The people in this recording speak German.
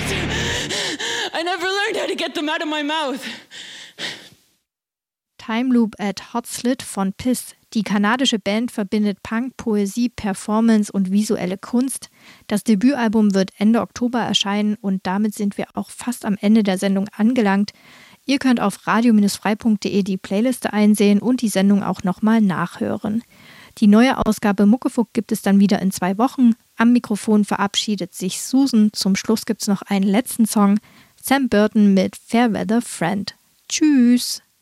words. I never learned how to get them out of my mouth. Time Loop at Hot Slit von Piss. Die kanadische Band verbindet Punk, Poesie, Performance und visuelle Kunst. Das Debütalbum wird Ende Oktober erscheinen und damit sind wir auch fast am Ende der Sendung angelangt. Ihr könnt auf radio-frei.de die Playliste einsehen und die Sendung auch nochmal nachhören. Die neue Ausgabe Muckefuck gibt es dann wieder in 2 Wochen. Am Mikrofon verabschiedet sich Susan. Zum Schluss gibt es noch einen letzten Song. Sam Burton mit Fairweather Friend. Tschüss!